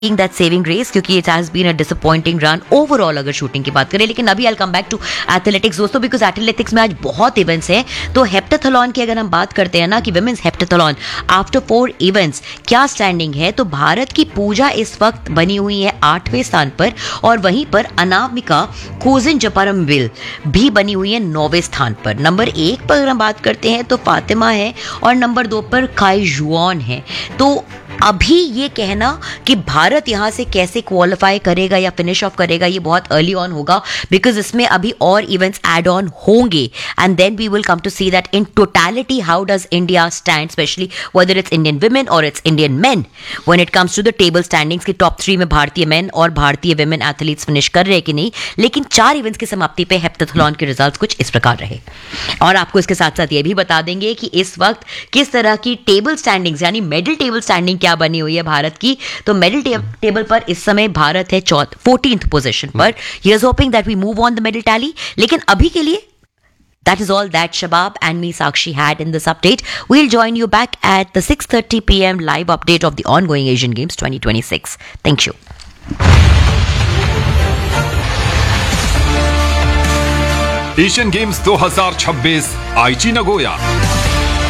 That saving grace, क्योंकि it has been a disappointing run overall अगर shooting की बात करें. लेकिन अभी आई कम बैक टू एथलेटिक्स दोस्तों, बिकॉज एथलेटिक्स में आज बहुत इवेंट्स हैं. तो हेप्टाथलॉन की अगर हम बात करते हैं ना कि विमेंस हेप्टाथलॉन आफ्टर 4 इवेंट्स क्या स्टैंडिंग है, तो भारत की पूजा इस वक्त बनी हुई है 8वें स्थान पर, और वहीं पर अनामिका कोजिनजपरमविल भी बनी हुई है 9वें स्थान पर. नंबर 1 पर अगर हम बात करते हैं तो फातिमा है, और नंबर 2 पर काई जुआन है. तो अभी ये कहना कि भारत यहां से कैसे क्वालिफाई करेगा या फिनिश ऑफ करेगा, ये बहुत अर्ली ऑन होगा, बिकॉज इसमें अभी और इवेंट्स एड ऑन होंगे, and then we will come to see that in totality how does India stand, specially whether it's Indian women और it's Indian main when it comes to the table standings की top 3 में भारतीय main और भारतीय women athletes finish कर रहे हैं कि नहीं. लेकिन 4 इवेंट्स की समाप्ति पे हेप्टाथलॉन के रिजल्ट्स कुछ इस प्रकार रहे. और आपको इसके साथ साथ ये भी बता देंगे कि इस वक्त किस तरह की टेबल स्टैंडिंग्स यानी मेडल टेबल स्टैंडिंग क्या बनी हुई है भारत की. तो मेडल टेबल पर इस समय भारत है 14th पोजीशन पर. He is hoping that we move on the medal tally. लेकिन अभी के लिए that is all that Shabab and me Sakshi had in this update. We'll join you back at the 6:30 p.m. live update of the ongoing Asian Games 2026. Thank you. Asian games 2026 आईची Nagoya.